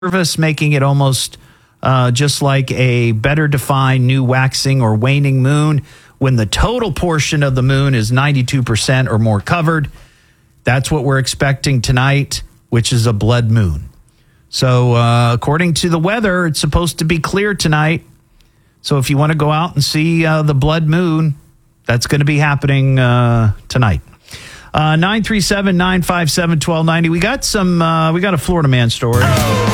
surface, making it almost just like a better defined new waxing or waning moon when the total portion of the moon is 92% or more covered. That's what we're expecting tonight, which is a blood moon. So according to the weather, it's supposed to be clear tonight. So if you want to go out and see the blood moon, that's going to be happening tonight. 937-957-1290. We got a Florida man story.